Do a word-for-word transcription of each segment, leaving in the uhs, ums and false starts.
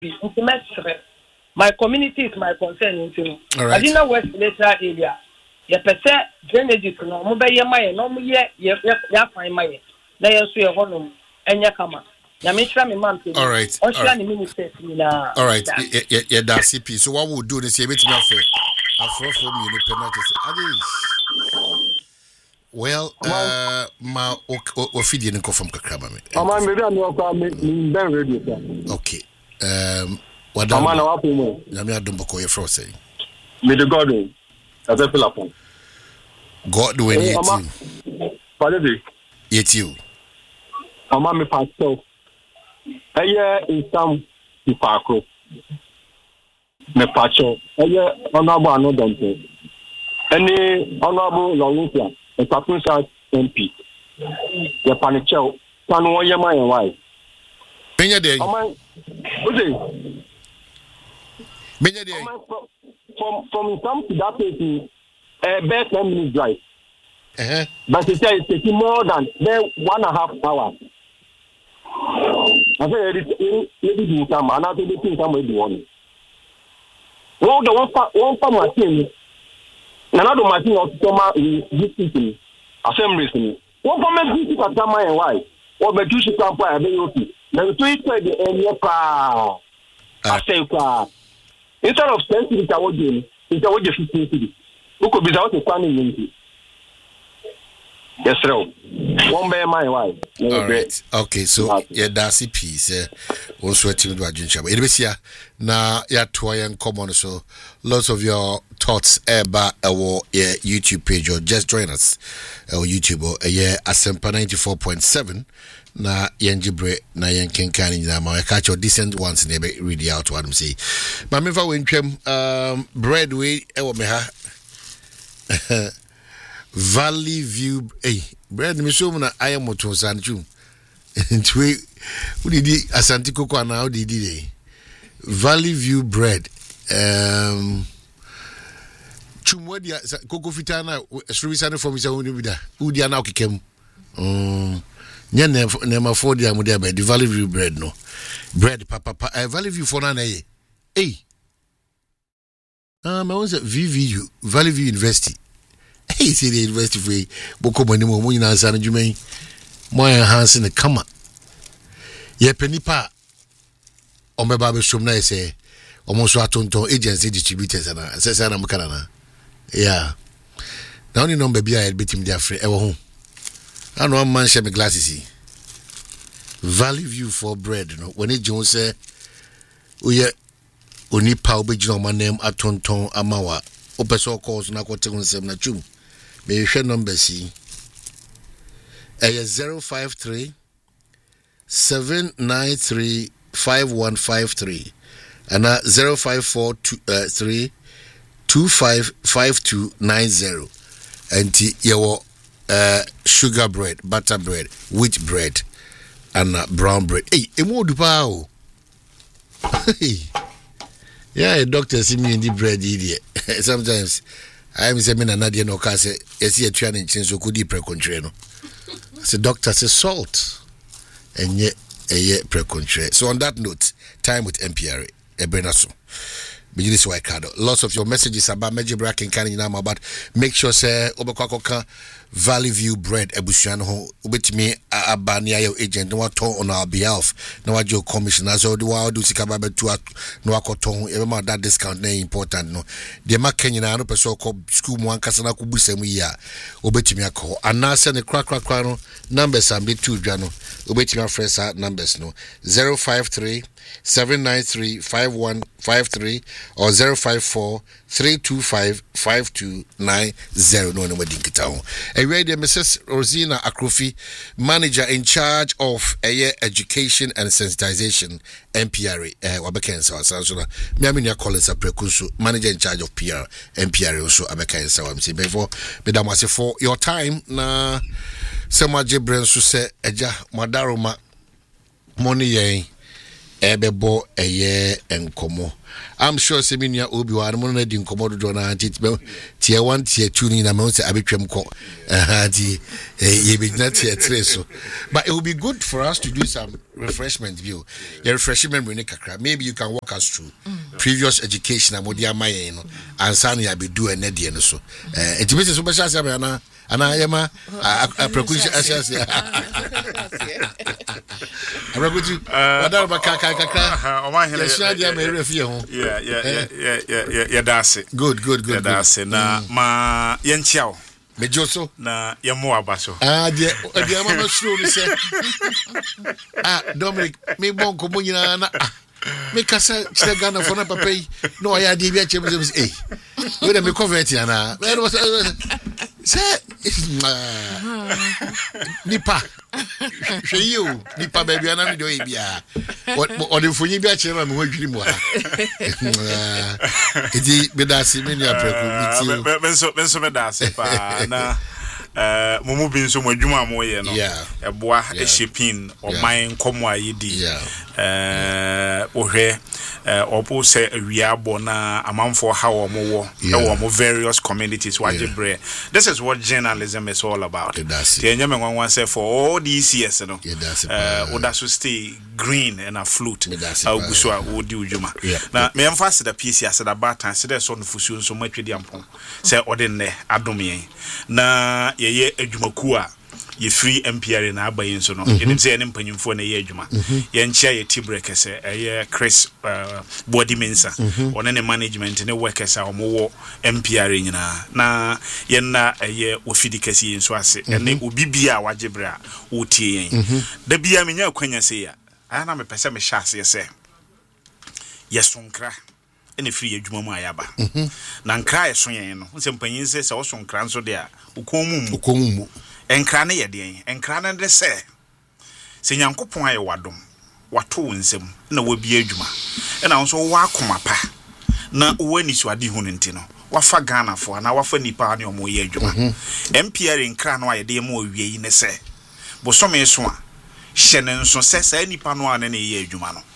My community is my concern. All right. I didn't know West Later area. Ya pese drainage no mo be ye maye no mo ye ye ya fan maye na ye so ye hono enya kama ya me try me man pe all right on try ni ministers ni na all right yeah yeah that C P so what we do this here betimi afa afro for me ni penalty say well uh ma o fidie ni ko from kakrama me ama me bi anu kwa me ben radio sir okay um wada ama na wapo mo na me adom ko ye fro say me the god as a platform God when you ama pardon you ama me pastor eye insam ipako me pacho eye honorable anu donte any honorable lawyer e tapunsa M P ye panichel panu wo ye man why menya dey ama ode menya dey from from some to that place uh, best ten minutes drive. Uh-huh. But it says it's taking more than one and a half hours. I said, maybe do some, and I think they think somewhere do one. Well, the one one for machine, another machine of stomach is this thing. Assembly. One for me, this is a summer and why? Or the two should come for a very okay. Now, the two is the end of car. I say, car. Instead of ten cities, I would do, it's a way to fifteen cities. Who could be out of planning unity? Yes, sir. One by my wife. All right. Okay, so yeah, that's a piece. Eh, also, team do adjunct. It be here now. Yeah, try and come on. So, lots of your thoughts about our yeah, YouTube page or just join us. Our YouTube or yeah, Asempa ninety-four point seven. Na yenjibre na yenkenkani na ma catch your decent ones in the read out what I'm say. But me fa we ntwam um bread we e wo me ha. Valley View eh bread me so na ayamoto sanchu. Ntwe we di Asante Koko na odi di Valley View bread um chumwadi Koko fitana sruwisane for me say woni bi da udi ana okekem um nya na ma for dia mo dia be the Valley View bread no bread papa pa uh, Valley View for na na ye eh ah ma won say V V U Valley View University eh say the university for boko mani mo mo nyina ansa na dwuman mo enhance ne kama ye panipa o me ba be shom na say o mo so atonton agency distributors na say say na mo kana na yeah na only number bia e betim dia free e wo ho ano am man share me glasses Valley View for bread no when it John say oye oni pa obegina ma name atonton amawa opeso calls na kote unsem na chum me hwe number si eh zero five three seven nine three five one five three and uh, zero five four three two five five two nine zero and your uh sugar bread, butter bread, wheat bread, and uh, brown bread. Hey, emo du pa o. Yeah, a doctor see me in the bread idiot. Sometimes I am saying na nadia no ka say esi etua ne nchin so kudi precontre no. So doctor say salt and ye eye precontre. So on that note, time with M P R A. Ebrenaso. Bijis Waikado. Lots of your messages about Major Brack and Canning Nama, but make sure say Obakwaka Valley View bread ebusian ho with me abania your agent no to on our behalf no wa jo commissioner so do wa do sika ba betu no akoton e ma that discount na important no de ma Kenya no person ko school mu ankasa na ko busam yi a obetimi akọ anase ne kra kra kra no numbers am be two dwa no obetimi afresa numbers no zero five three seven nine three five one five three or zero five four three two five five two nine zero no no madinkita ho Ready, Missus Rosina Akrofi, manager in charge of uh, education and sensitization, M P R A. Wabeka so Sansona. Miaminia Collins Aprekusu, manager in charge of P R, M P R A also Abeka so I'm saying before, Madam was for your time na Sama Jebren so say eja madaroma money ye ebebo eye enkomo I'm sure Seminia Obi one money in Commodore Donna tier one, tier two in a month, I became called the tier three. So, but it will be good for us to do some refreshment view. Your refreshment maybe you can walk us through previous education and Modia Mayeno and Sani I be doing Nedian so. And to Missus Subashana and I am a precaution as I I'm going to Madame Kaka. Yeah, yeah, yeah, yeah, yeah, yeah, that's it. Good, good, good. That's it. Na ma yenchao. Mejoso na yemo abaso. Ah, dear, dear, mama show me say. Ah, Dominic, me bon ko mo nyina na ah. Me kasa chira Ghana for na papa yi. No ya dey bia chem say eh. We dey me convert ya na. Where was say nipa. She you nipa baby ana mi do e bia. O de fonyi bia chira me ho adwiri mu ha. Edi be da si me nua preku mi ti. Benso benso me da se pa na eh mumu bi nso mo adwuma mo ye no. Eboa e shaping o man komo ayedi. Eh ohwe eh opo se awia abo na amanfo ha wo mo wo e wo mo various communities wajebre. This is what journalism is all about. The enyame nwanwan say for all these years no. Eh odaso stay green and afloat. Aguso a odi udwuma. Na me emphasize the P C as the batan say so no fusu nso matwedi ampon. Say ode ne adom yen. Na yeye adwumaku a ye free M P R na abayin so no yenim say ene mpanyimfo na ye adwuma ye nchia ye tibrek say eye Chris uh, body mensa one ne management ne workers a omo M P R nyina na ye na eye ofidikasi nso ase ene obi bia wajebre a wotie yen da bia menya akwanya say ya ana me pese me hyase say ye sonkra ene free adwuma mu ayaba na nkra ye so yen no se mpanyin say se wo sonkra nso de a ukomu ukomu enkra ne yeden enkra ne de se se nyankopon aye wadom wato nsem na wabi adwuma na nso wa akoma pa na wani so ade hu nti no wafa Ghana fo na wafa nipa ne omo ye adwuma M P R enkra no aye de mu owie yi ne se bosome so a hye ne nso se sa nipa no ane ne ye adwuma no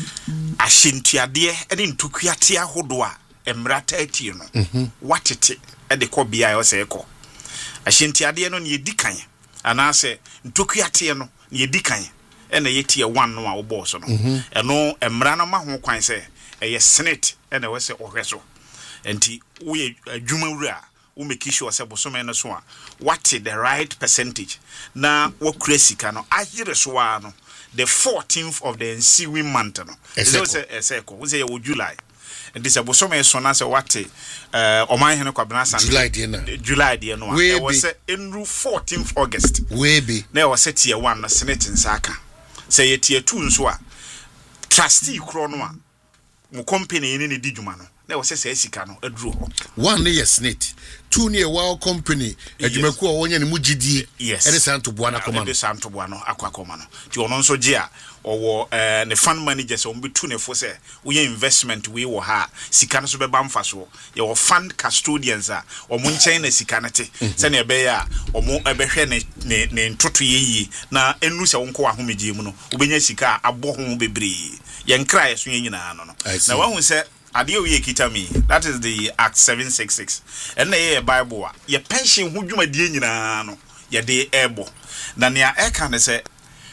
ahyentuade ene ntukuate ahodo a emrata atie no watete e de ko bia yo se ko ahyentuade no ne yedikan anase ntukuate no ne yedikan ene yetie one no a wo boss no eno emra no ma ho kwan se eye senate ene we se ohweso enti wo adwuma wura wo make sure se bosome no so a what the right percentage na wo kresika no ahire so a no the fourteenth of the ensuing month no so say eseko wo say wo July and this abosome so na say what eh oman hene kwabena san July de na July de no e was say enru fourteenth August we be na was say tier one na senate nsaka say tier two nso a trustee kro no a mo company ni ne di dwuma no na was say sika no aduro ho one ne senate two ne wa company adwumaku o wonya ne mugidie e de santo boa na koma no de santo boa no akwa koma no ti ono nso je a owo eh ne fund managers o mbetu ne fo se wo investment we wo ha sika no so beba mfa so ye wo fund custodians a o mo nchen na sika na te se na ebe ya o mo ebehwe ne ne ntoto yeyi na enu se wonko ahomegye mu no obenya sika abo ho bebre ye nkra ye so nyina no no na wa hu se ade o ye kitami that is the Act seven sixty-six and na Bible a ye pension ho dwumadie nyina no ye de ebo na ne a eka ne se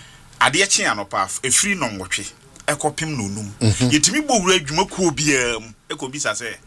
ade echi anopa efiri no nwotwe ekopim no num yetimi bowura adwumaku obia mu ekobisa se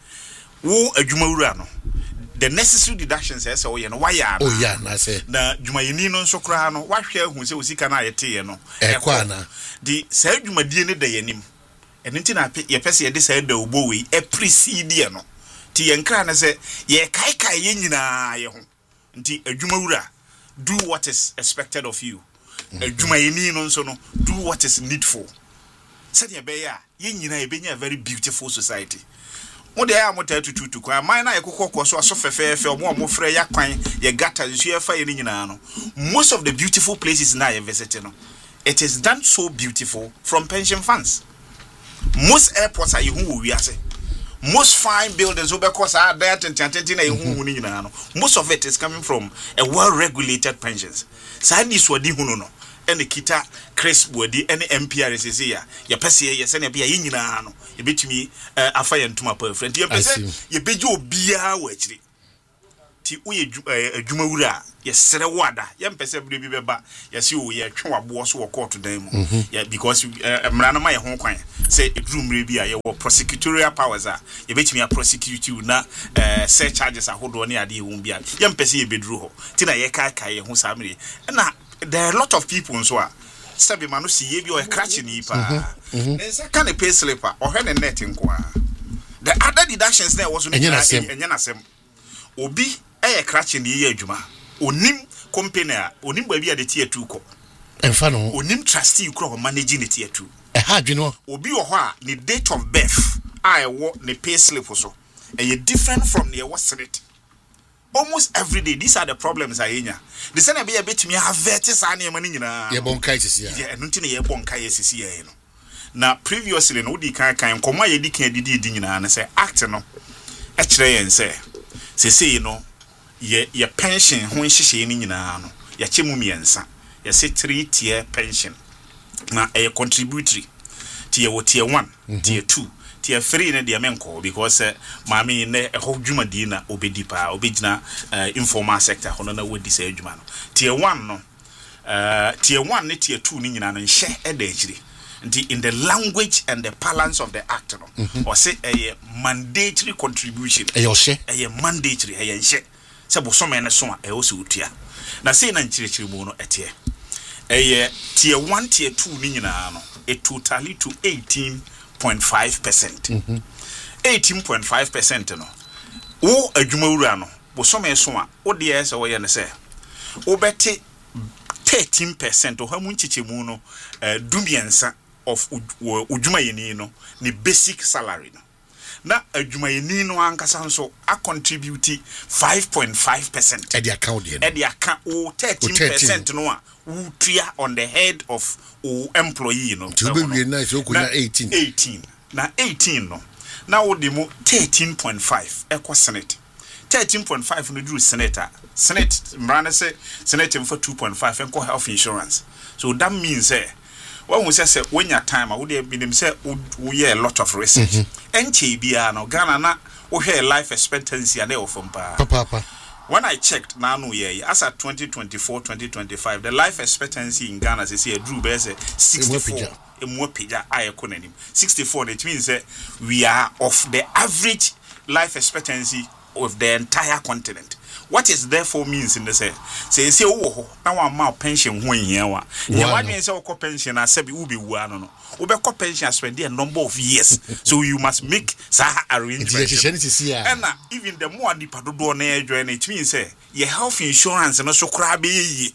wo adwumawura no the necessary deductions say o ye no waya na oh yeah na say na dwumayeni no nso kra no wahwe hu se osika na yete ye no ekwa na di sa adwumadie ne da yanim enti na ye pese ye de sa da obo we e precede no ti ye nkra na se ye kai kai ye nyina ye ho nti adwumawura do what is expected of you adwumayeni no nso no do what is needful said ye be ya ye nyina ye benya a very beautiful society mo de ya mo ta tututu kwa man na ye kokoko so aso fefefe o mo mo frɛ ya kwan ye gata nsu ye fa ye nyina no most of the beautiful places na ye visit no it is done so beautiful from pension funds. Most airports are you who we are say. Most fine buildings over course are there and most of it is coming from a well regulated pensions. Sadi swadi huno no. ene kita Chris Bodi ene M P R C C ya ye pese ye se na bia ye nyina no ye betumi afa ye ntuma pa friend ye pese ye beje obia wa akiri ti uye adwuma wura ye sere wada ye mpese bire bi beba ye se o ye twe wabo so wo court dan mu yeah because mra na ma ye ho kwan say edru mre bi a ye wo prosecutorial powers a ye betumi a prosecute you na search charges ahodo ne ade ehun bia ye mpese ye bedru ho ti na ye kai kai ye ho samre na there are a lot of people nso a sabi manu si ye bi o crash ni pa nse kan e pay slipper o he ne net nko a the other deductions there was no enya na sem obi eye crash ni ye adwuma onim company a onim ba bi a de tier two ko enfa no onim trustee kro managing the tier two e ha dweno obi wo ho a ni date of birth I wo ne pay slip so e different from the was it almost every day. These are the problems I enya the same be a bit me have vertis ani e mani nyina ye bonkai sisi ya ye enti na ye bonkai sisi ye no na previously no di kan kan koma ye di kan didi di nyina na say act no e kire yen say sisi no ye ye pension ho nhihye ni nyina no ya chemu miensa ye say three tier pension na e contributory tier wo tier one tier two tier three na de menko because uh, mami ne e ho dwuma di na obedi pa obegina uh, informal sector hono na wodi say dwuma no tier one no uh, tier one ne tier two ni nyina no nhye e da akiri nti in the language and the balance of the act no mm-hmm. or say a mandatory contribution e yo hye e mandatory e nhye se bo so me ne so a e o se utua na say na nchirechiri mu no etie e tier one tier two ni nyina no it totally to eighteen point five percent mm-hmm. eighteen point five percent no wo adwuma wura no bo so me so a wo de ese wo ye ne se wo beti thirteen percent o hamu nchichemu no uh, dumiensa of udwuma yeni no ni basic salary no na adwuma yeni no ankasa nso a contribute five point five percent at the account here at the account o thirteen percent no a wo tua on the head of o employee no to be we nice o kuna eighteen eighteen na eighteen no na wo demo thirteen point five e ko senate thirteen point five no do senator senate mrana say senate for two point five and call health insurance so that means eh when we say when your time I would have been say we hear a lot of research enche bia no Ghana na we hear life expectancy and they from pa papa when I checked now no year as at twenty twenty-four twenty twenty-five the life expectancy in Ghana say say drew be say sixty-four emwopija ayekonanim sixty-four it means that we are of the average life expectancy of the entire continent. What is therefore means in the say say say oh na wa ma pension ho hia wa ye wa dwen say wo pension na sabi wo be wu ano no wo be ko pension spend a number of years so you must make sa arrangement and even the more nipa dodo na e join it means say your health insurance no so kra be yi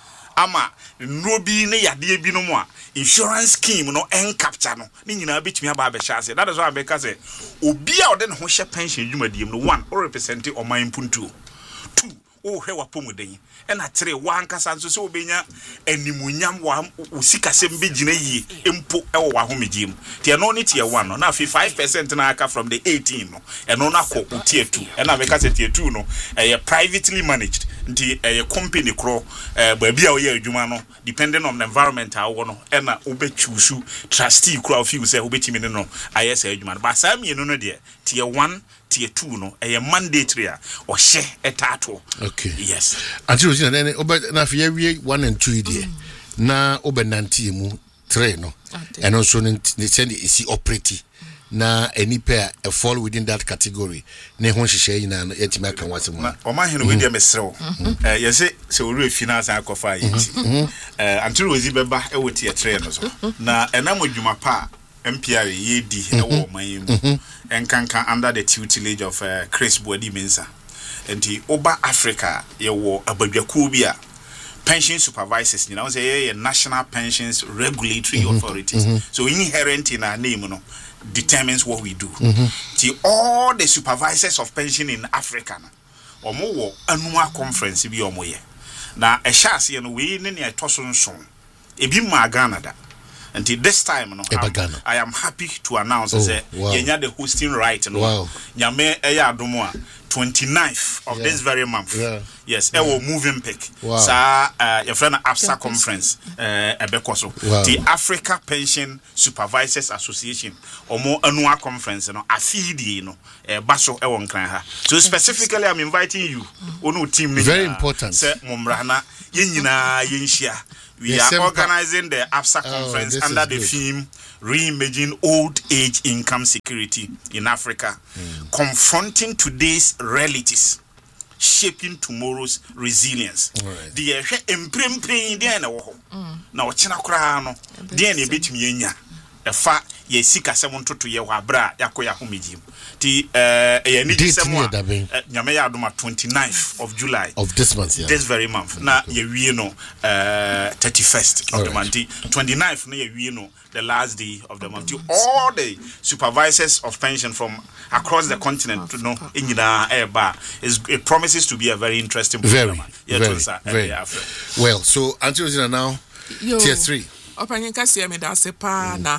ama no bi ne yade bi no mo a insurance scheme no en capture no ni nyina betumi aba be chance that is why I be say obi a ode ne ho hye pension dwumadiem no one or represent o man puntu two o hwe wapomuden e na three one kasa nso se obenya animunyam wa usikasem be gina yi empo e wo wa homegiem tie no ni tie one no na five percent na aka from the eighteen no e no na ko tier two e na me ka say tier two no e privately managed nti e company kro e ba bia o ye adwuma no depending on the environment a wo no e na obechusu trustee kro of you say obetimi ne no ayesa adwuma ba sa mienu no de tier one tier two no e mandatory a o hye etato okay yes until you na na fi wie one and two there na obenante mu three no and also ne send is operate na any pair a fall within that category ne ho hyehyɛ ina no yɛtimi aka wasem na o ma hene we dey mesrew eh yɛse se we finance akofa yiti eh until we zi beba e woti e three no so na enam adwuma pa M P R yedi e wo man mu enkanka under the tutelage of uh, Chris Bodi Mensa enti oba Africa ye wo abadwaku bi a pension supervisors you know say a national pensions regulatory mm-hmm. authorities mm-hmm. so inherent in our name no determines what we do mm-hmm. till all the supervisors of pension in Africa omo wo annual conference bi omo ye na e chance ye no we ne ne etoso nso e bi ma Ghana da until this time no I am happy to announce oh, say wow. Yenya the hosting right no wow. Nyame eya adomo a twenty-ninth of yeah. this very month. Yeah. Yes, yeah. I will moving pick. Wow. So, uh, your friend APSA conference, uh, Ebekoso, wow. the Africa Pension Supervisors Association, or more annual conference, you know, A F I D, you know, uh, Basho Ewon Kranha. So specifically, I'm inviting you. Ono team. Very important. Se Mumbrana, Yinina, Yinshia. We are organizing the APSA conference oh, under the good. theme Reimagining Old Age Income Security in Africa, mm. confronting today's realities, shaping tomorrow's resilience. The emprempren dey na wo ho. Na wo chena kra no, dey na betumi anya. Efa ye sika seven to ye wa bra yakoya homegim. Ti eh ye ni semo nyame ya adoma twenty-ninth of July of this month, yeah. This very month. Okay. Na ye wie no uh thirty-first of all the right. month. twenty-ninth na ye wie no the last day of the month. All the supervisors of pension from across the continent to know in eba is it promises to be a very interesting program. Very, yeah, very, very. Well, so Auntie now Yo, tier three. Opening kasi me da se pa na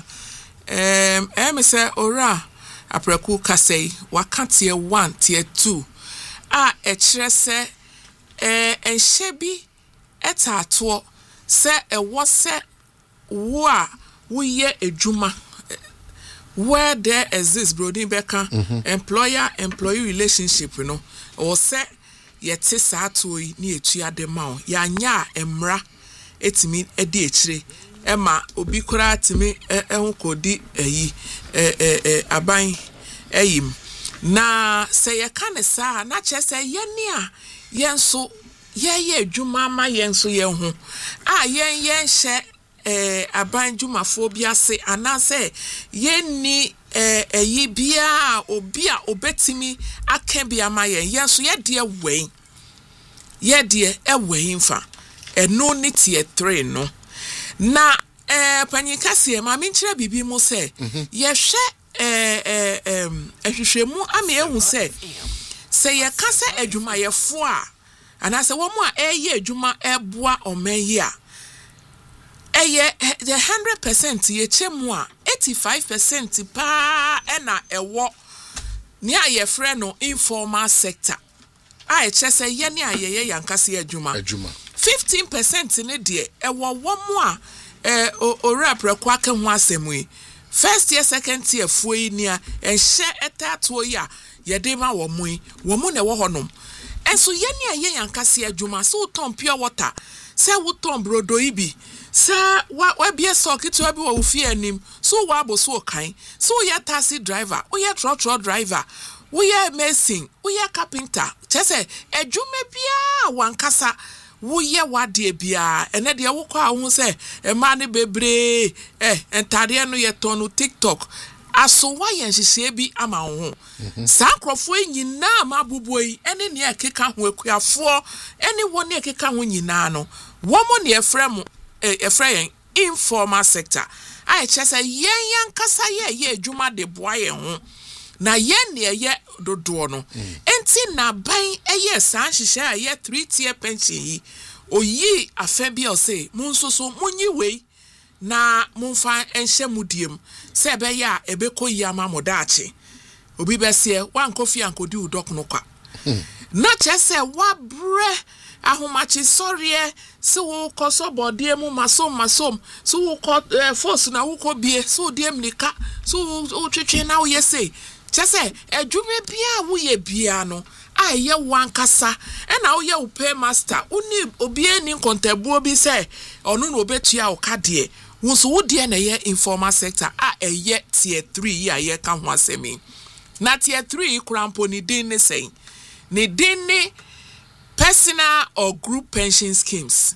em em say ora apreku kasei waka tier one tier two a e kire se eh enhye bi etato se e wo se wo a wo ye edwuma where there exists Brodin Beka mm-hmm. employer employee relationship you know or se yete sa to ni etua de ma ya nya emra etimi ede ekire ema obi kura timi ehun kodi eyi eh eh aban eyim na se ye kan sa na che se ye ni a yenso ye ye adwuma ma yenso ye hu a yen yen hye eh aban dwumafo bi ase anase ye ni eh eyi bia obi a obetimi aka bia ma yen yenso ye de wen ye de ewen fa eno ni tie three no na eh panyika se ma me nkyere bibi mu se ye hwe eh eh em ehwehwemu ame ehu se se ye ka se adwuma ye fo a anase wo mu a eye adwuma eboa omayi a eye the one hundred percent ye chemu a eighty-five percent pa ena ewo ni a ye frɛ no informal sector a e kyese ye ni a ye ye yankase adwuma adwuma fifteen percent ne de ewo wo mu a eh ora preko aka ho asɛmui first year second year fuoi ni a enhye etato yi a ye de ma wo mu wo mu na wo honom enso ye ni a ye yankase adwuma so ton pure water se wo ton brodo ibi se wa wa bie so kitu abi wo fie anim so wa abo so kan so ya taxi driver o ya truck truck driver wo ya mason wo ya carpenter chese adwuma bia wankasa wo ye wade bia ene de wo kwa ho se e ma ne bebre eh entade no ye ton no TikTok aso wa ye hihye bi ama ho sa krofo nyina ma buboi ene ne akeka ho akuafo ene wo ne akeka ho nyina no wo mo ne efrem efrem informal sector ai chese yen yan kasa ye ye adwuma de boa ye ho na yen ne ye dodo no enti na ban eye san hihye ye three tier pension yi oyi afa bi o say munsoso munyi wei na munfa enhye mudiem se be ya ebeko yi ama modaache obi be se wan kofi ankodi udok no kwa na chese wa bre ahomachi sorie se wo koso bodie mu masom masom so wo ko force na wo ko bie so diem nika so wo twetwe na wo yese chese adwume bia wo ye bia no aye wankasa ena wo ye wo pay master uni obi ani kontabuo bi se onu no obetua wo kade wo so wo de na ye informal sector a eye tier three ya ye ka ho asemi na tier three krampo ni din ne sei ni din ne personal or group pension schemes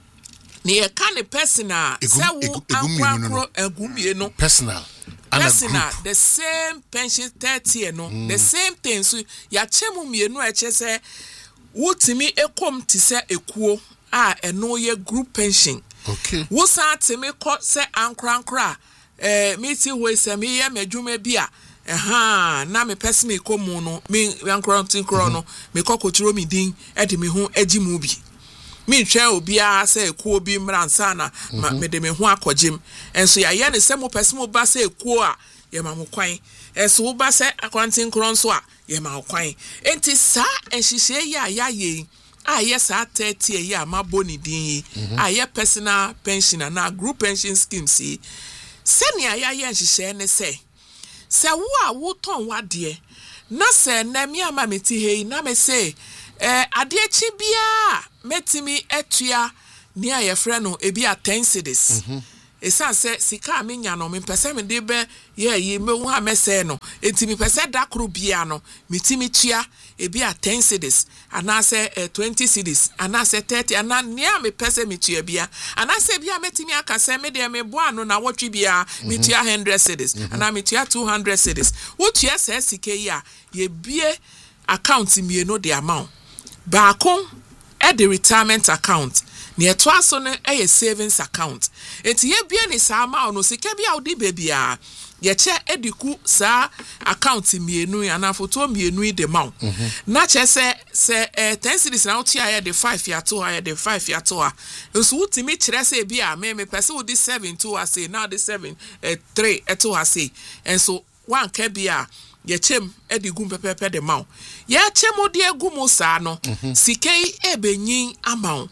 ni e ka ne personal se wo ankwankro egumie no personal personal the same pension thirty no mm. the same thing so ya chemu mienu e che se wutimi ekom ti se ekuo a eno ye group pension okay wo sa timi ko se ankrankra eh meti we se me ye madwuma bia aha na me pese me komu no me ankrantin kro no me kokoturo mi din e de me ho agimu bi me twa obi a se ekuo bi mransa na me de me ho akogem enso ya ye ne se mo pese mo ba se ekuo a ye ma mo kwan eso wo ba se akwantin kron so a ye ma mo kwan enti sa ehihye ya ya ye a yes a thirty a year ma boni din a ye personal pension na group pension scheme si seni a ya ye nhihye ne se se wo a wo ton wade na se na mi ama meti hei na me se eh ade chi bia metimi etua ni a ye frɛ no ebi a ten cedis esan se sika me nya no me pese me de be ye yi me hu ha me se no enti me pese dakro bia no metimi tua ebi a ten cedis anase uh, twenty cedis anase thirty ana nia me pese me tua bia anase bia metimi aka se me de me boa no na wotwe bia me tua one hundred cedis ana me tua two hundred cedis wo tua se sika yi a ye bie account mi no the amount baako e the retirement account ne eto aso no e savings account enti ye bia ni sa amount no sika bia odi bebia ye che ediku sa account mienu ana foto mienu de maw na che se se eh, ten cedis na uti aye de five ya to aye de five ya to a nso utimi kire se bia me me pese odi seven to a say now the seven eh, three eto a say enso one ka bia ye chem edigu pepepe de maw ye chem odi egu mo sa no sikei ebenyin amaw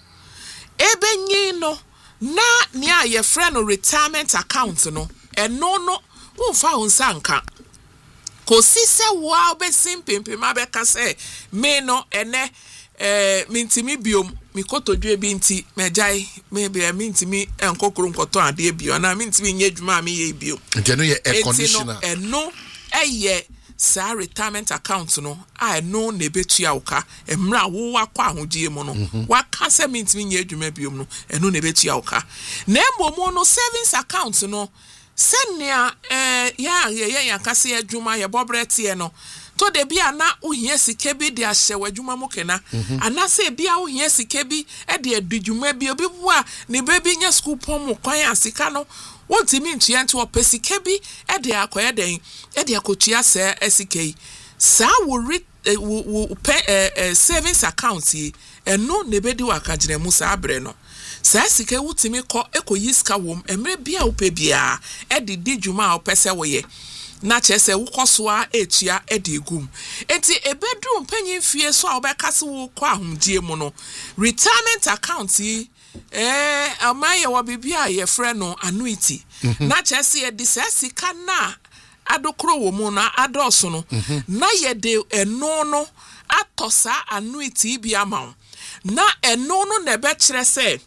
ebenyin no na nia ye frɛ no retirement account no eno no unfa unsanka ko sise wa obesim pimpima be ka se me no ene eh mintimi biom mi kotodwe bi nti mejai me be mintimi enkokoro nkoto ade bio na mintimi nye dwuma me ye bio nti no ye air conditioner eno eye sa retirement account no a no na betua uka emra wo wakwa ahodie mu no waka se mintimi nye dwuma biom no eno na betua uka na embomo no savings account no senia eh ya ye ya kase adwuma ye bobrete no to de bia na ohia sike bi de ahye wadwuma mu kena ana se bia ohia sike bi e de adwuma bi obi bua ne baby nya school pom mu kwan asika no wontimi ntua nti opesike bi e de akoye den e de akotua se esike sa wo wo savings account yi eno ne bedi wakagire mu sa abre no sa sika wutimi ko ekoyi ska wom emre bia upe bia e de di dwuma opese woye na chese wukosoa etua e de gum enti ebedru mpanyin fie so a obekase wo kwa ahomdie mu no retirement account yi eh amaye wo bibia ye frɛ no annuity na chese e de sa sika na adokro wo mu na adoso no na ye de eno no atosa annuity bi amaw na eno no na be kire se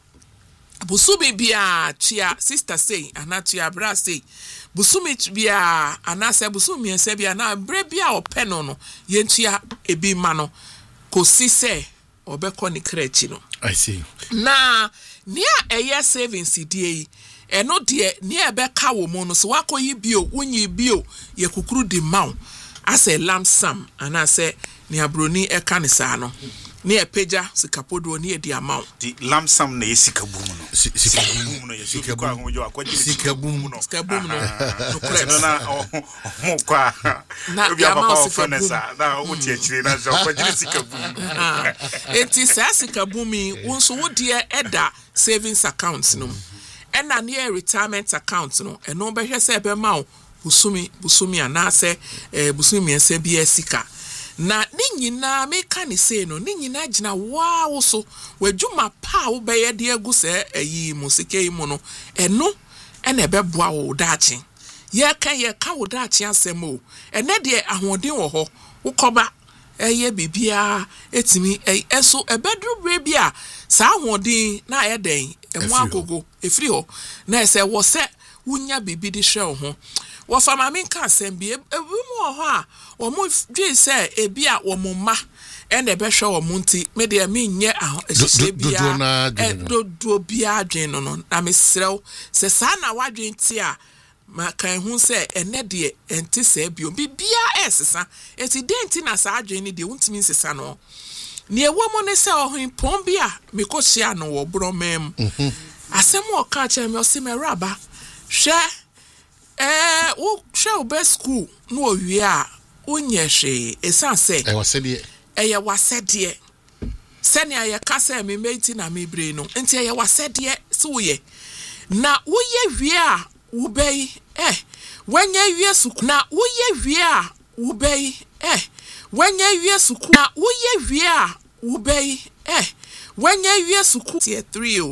busumi bia tia sister say anatia bra say busumi bia anase busumi ense bia na bre bia openo no yentua ebi ma no kosi se obekọ ni krechi no I see na nia eye savings die eno de nia ebeka wo mu no so wakoyi bio wonyi bio ye kukuru di maw ase lamp sum anase ni abroni eka ni sa no ni epeja sikapodo ni edi amount di lamsam na yesika bum no sika bum no yesika kwa ho jo akwaji sika bum no sika bum no no na mo kwa obi abaka ofenesa na o ti akire na jo akwaji sika bum enti sa sika bum mi wonso wo de eda savings account no ena ne retirement account no eno behwe se be ma wo busumi busumi anase eh busumi ense bi esika na ni nyina meka ni se no ni nyina gina wow so wadwuma pa wo be ye de agu se ayi musike mu no eno ena beboa wo daachi ye kan ye ka wo daachi asem o ene de ahoden wo ho wo koba eye bibia etimi eso ebedru bre bia sa ahoden na aye den emu agogo efri ho na ese wo se wunya bibi di hwe ho wo fama min ka asem bi ebu mu ho a wo mu dwi se ebi a wo mu ma ene be hwe wo mu nti me de me nye ahye bia do do bia adwen no no na me srew se sa na wadwen ti a ma kan hu se ene de enti se bio bibia esesa eti denti na sa adwen ni de untimi nsesa no ne ewo mo ne se ohun pon bia me ko hia no wo bro mem asem o ka cha me o se me raba hwe eh wo hwe obe school no owie a onye hwe esan se e wasede eye wasede sene aye kasa me meti na me bre no enti eye wasede so ye na wo ye wie a wo bei eh when ye wie suku na wo ye wie a wo bei eh when ye wie suku na wo ye wie a wo bei eh when ye wie suku tier three